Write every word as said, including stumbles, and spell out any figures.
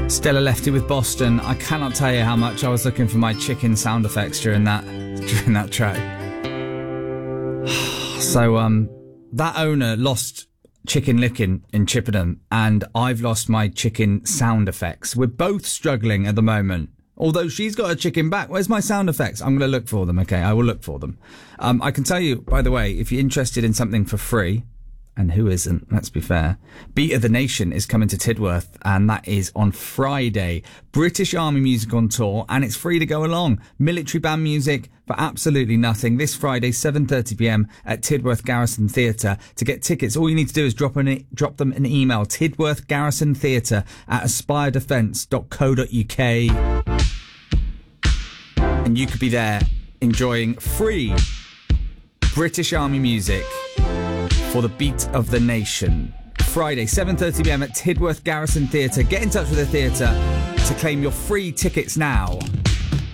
Stella Lefty with Boston. I cannot tell you how much I was looking for my chicken sound effects during that during that track. So um, that owner lost Chicken Licking in Chippenham, and I've lost my chicken sound effects. We're both struggling at the moment. Although she's got her chicken back. Where's my sound effects? I'm going to look for them, okay? I will look for them. Um, I can tell you, by the way, if you're interested in something for free, and who isn't, let's be fair, Beat of the Nation is coming to Tidworth, and that is on Friday. British Army music on tour, and it's free to go along. Military band music for absolutely nothing. This Friday, seven thirty p m at Tidworth Garrison Theatre. To get tickets, all you need to do is drop, an, drop them an email, Tidworth Garrison Theatre at aspire defence dot co dot uk. And you could be there enjoying free British Army music for the Beat of the Nation. Friday, seven thirty p m at Tidworth Garrison Theatre. Get in touch with the theatre to claim your free tickets now.